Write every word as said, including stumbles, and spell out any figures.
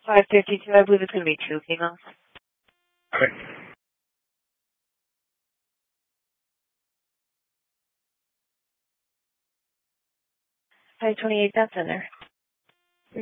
five fifty-two, I believe it's going to be two females. Okay. five twenty-eight, that's in there.